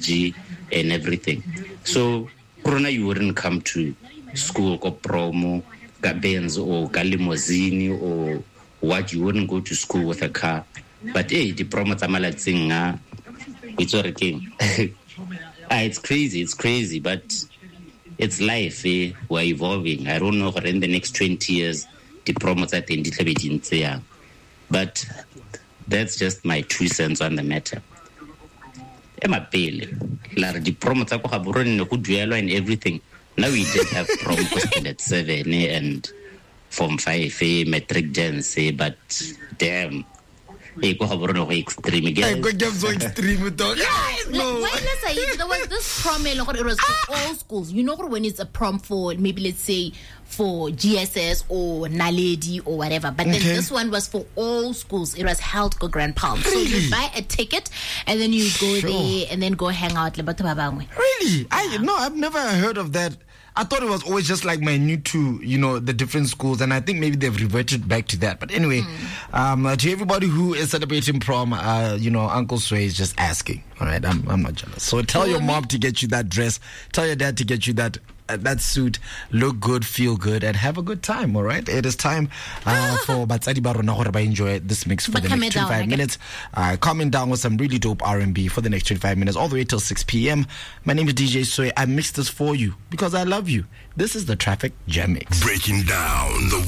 energy and everything. So corona, you wouldn't come to school ko promo, ka Benz or ka limousine or what, you wouldn't go to school with a car. But hey, the promo tamalatsing it's working. It's crazy, but it's life. We're evolving. I don't know if in the next 20 years the promos are in, but that's just my 2 cents on the matter. The promos are and everything. Now we did have promos at 7 and Form 5 metric dance, but damn. Extreme again. There was this prom, it was for all schools. You know when it's a prom for maybe let's say for GSS or Naledi or whatever, but then this one was for all schools. It was held for Grand Palm. So you buy a ticket and then you go there and then go hang out. Really? I've never heard of that. I thought it was always just like minute to, the different schools, and I think maybe they've reverted back to that. But anyway, to everybody who is celebrating prom, Uncle Sway is just asking. All right, I'm not jealous. So tell your mom to get you that dress. Tell your dad to get you that suit. Look good, feel good, and have a good time. All right, it is time for Batsadi Barona Horaba enjoy this mix for the next 25 minutes. Coming down with some really dope R&B for the next 25 minutes, all the way till 6 p.m. My name is DJ Sway. I mixed this for you because I love you. This is the Traffic Jam Mix. Breaking down the